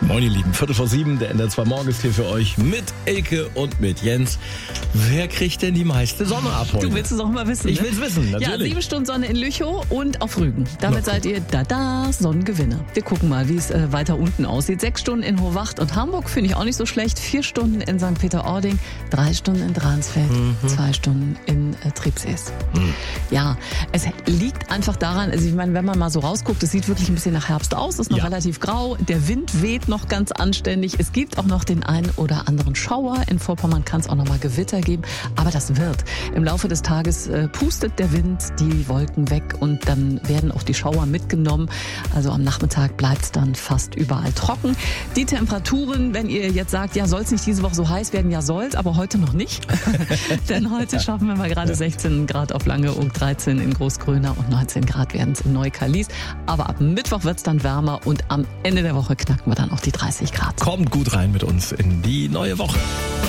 Moin ihr Lieben, 6:45, der NDR2 Morgen ist hier für euch mit Elke und mit Jens. Wer kriegt denn die meiste Sonne ab heute? Du willst es auch mal wissen, Ich ne? will's wissen, natürlich. Ja, 7 Stunden Sonne in Lüchow und auf Rügen. Damit seid ihr Sonnengewinner. Wir gucken mal, wie es weiter unten aussieht. 6 Stunden in Hohwacht und Hamburg finde ich auch nicht so schlecht. 4 Stunden in St. Peter-Ording, 3 Stunden in Dransfeld, 2 Stunden in Tribsees. Ja, es liegt einfach daran, also ich meine, wenn man mal so rausguckt, es sieht wirklich ein bisschen nach Herbst aus, ist noch relativ grau, der Wind weht noch ganz anständig. Es gibt auch noch den einen oder anderen Schauer. In Vorpommern kann es auch noch mal Gewitter geben, aber das wird. Im Laufe des Tages pustet der Wind die Wolken weg und dann werden auch die Schauer mitgenommen. Also am Nachmittag bleibt es dann fast überall trocken. Die Temperaturen, wenn ihr jetzt sagt, ja, soll es nicht diese Woche so heiß werden, ja soll's, aber heute noch nicht. Denn heute schaffen wir mal gerade 16 Grad auf Langeoog, 13 in Großgröner und 19 Grad werden es in Neukalis. Aber ab Mittwoch wird es dann wärmer und am Ende der Woche knacken wir dann auch die 30 Grad. Kommt gut rein mit uns in die neue Woche.